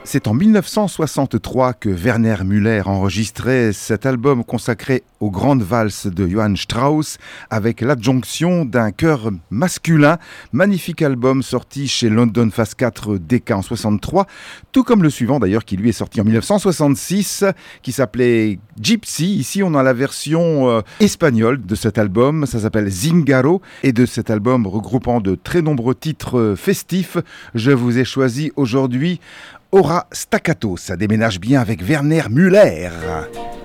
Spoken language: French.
C'est en 1963 que Werner Müller enregistrait cet album consacré aux grandes valses de Johann Strauss avec l'adjonction d'un chœur masculin. Magnifique album sorti chez London Phase 4 DK en 63, tout comme le suivant d'ailleurs qui lui est sorti en 1966 qui s'appelait Gypsy. Ici on a la version espagnole de cet album, ça s'appelle Zingaro, et de cet album regroupant de très nombreux titres festifs, je vous ai choisi aujourd'hui Ora Staccato. Ça déménage bien avec Werner Müller.